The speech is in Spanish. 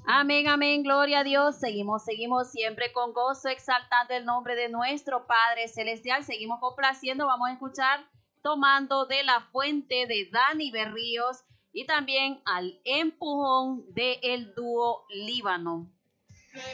Amén, amén, gloria a Dios. Seguimos siempre con gozo, exaltando el nombre de nuestro Padre Celestial. Seguimos complaciendo, vamos a escuchar Tomando de la Fuente de Dani Berríos y también Al Empujón de el dúo Líbano.